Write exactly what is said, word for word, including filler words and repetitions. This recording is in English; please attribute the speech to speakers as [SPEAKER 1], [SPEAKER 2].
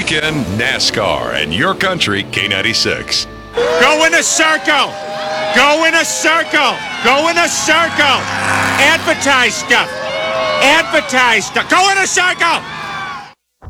[SPEAKER 1] weekend, NASCAR, and your country, K ninety-six.
[SPEAKER 2] Go in a circle. Go in a circle. Go in a circle. Advertise stuff. Advertise stuff. Go in a circle.